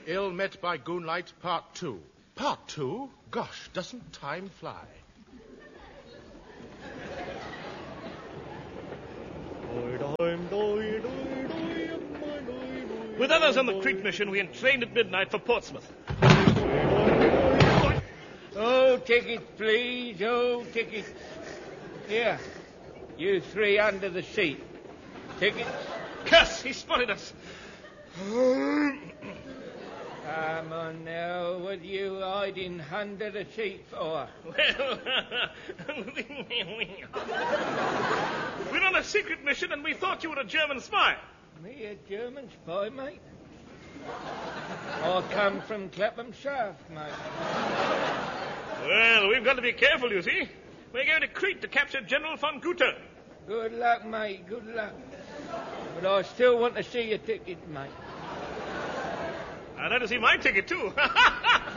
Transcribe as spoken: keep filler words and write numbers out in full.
Ill Met by Goonlight, Part Two. Part Two? Gosh, doesn't time fly? With others on the Crete mission, we entrained at midnight for Portsmouth. Oh, tickets, please. Oh, tickets. Here. You three under the seat. Tickets? Curse! He spotted us. Come on now. What are you hiding under the seat for? Well, we're on a secret mission and we thought you were a German spy. Me a German spy, mate? I come from Clapham South, mate. Well, we've got to be careful, you see. We're going to Crete to capture General von Guter. Good luck, mate, good luck. But I still want to see your ticket, mate. I'd like to see my ticket, too.